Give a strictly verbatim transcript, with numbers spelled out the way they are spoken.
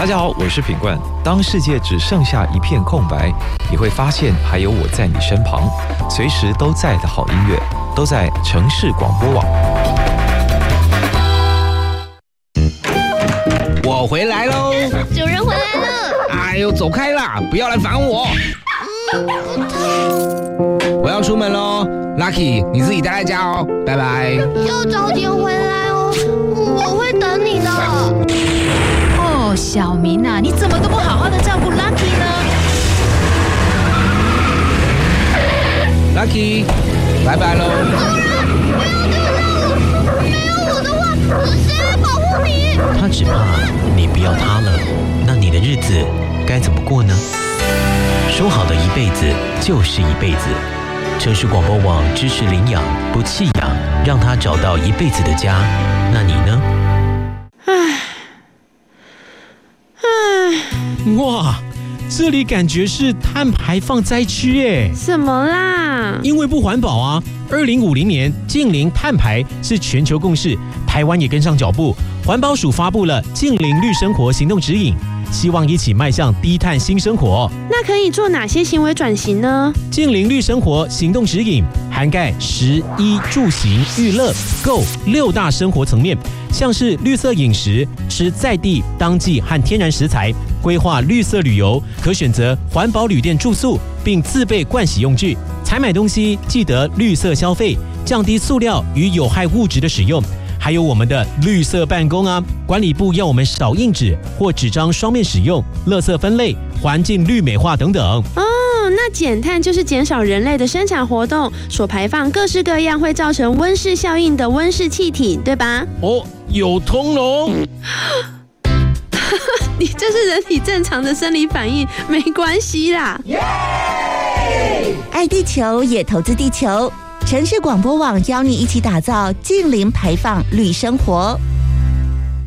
大家好，我是品冠。当世界只剩下一片空白，你会发现还有我在你身旁，随时都在的好音乐，都在城市广播网。 我回来喽！ 主人回来了！ 哎呦，走开啦！不要来烦我。我要出门喽 ，Lucky， 你自己待在家哦，拜拜。 要早点回来哦，我会等你的。 哦，小明啊，你怎么都不好好的照顾 Lucky 呢 ？Lucky， 拜拜喽。 主人，不要丢下我！没有我的话，谁来保护你？ 他只怕你不要他了，那你的日子该怎么过呢？说好的一辈子就是一辈子。城市广播网支持领养不弃养，让他找到一辈子的家。那你呢？ 唉，唉， 哇，这里感觉是碳排放灾区耶！ 什么啦？ 因为不环保啊！二零五零年净零碳排是全球共识，台湾也跟上脚步。环保署发布了净零绿生活行动指引，希望一起迈向低碳新生活。 那可以做哪些行为转型呢？ 净零绿生活行动指引涵盖食衣住行娱乐购六大生活层面，像是绿色饮食、吃在地当季和天然食材，规划绿色旅游，可选择环保旅店住宿，并自备盥洗用具。采买东西记得绿色消费，降低塑料与有害物质的使用。还有我们的绿色办公啊，管理部要我们少印纸或纸张双面使用，垃圾分类、环境绿美化等等。 哦，那减碳就是减少人类的生产活动所排放各式各样会造成温室效应的温室气体，对吧？ 哦，有通喽！ 你这是人体正常的生理反应，没关系啦。 爱地球也投资地球。城市广播网邀你一起打造净零排放绿生活。